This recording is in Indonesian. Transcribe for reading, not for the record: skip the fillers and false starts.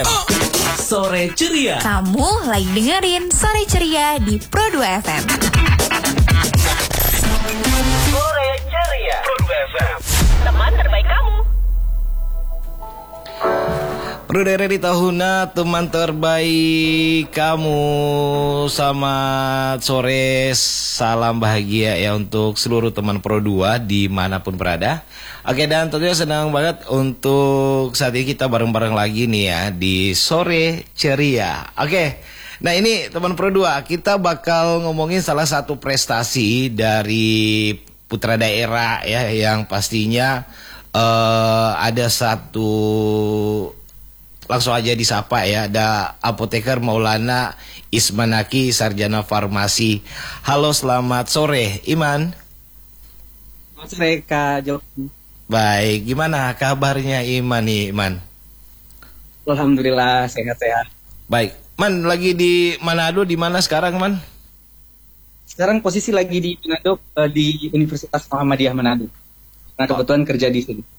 Sore Ceria. Kamu lagi dengerin Sore Ceria di Pro 2 FM. Sore Ceria. Pro 2 FM. Teman terbaik kamu. Prudere di tahuna teman terbaik kamu. Selamat sore, salam bahagia ya untuk seluruh teman Pro 2 dimanapun berada. Oke, dan tentunya senang banget untuk saat ini kita bareng-bareng lagi nih ya di Sore Ceria. Oke, nah ini teman Pro 2, kita bakal ngomongin salah satu prestasi dari putra daerah ya, yang pastinya ada satu. Langsung aja disapa ya, ada Apoteker Maulana Ismanaki, Sarjana Farmasi. Halo, selamat sore, Iman. Selamat sore, Kak Joki. Baik, gimana kabarnya Iman nih, Iman? Alhamdulillah, sehat-sehat. Baik, Man, lagi di Manado, di mana sekarang, Man? Sekarang posisi lagi di Manado, di Universitas Muhammadiyah Manado. Nah, kebetulan kerja di sini.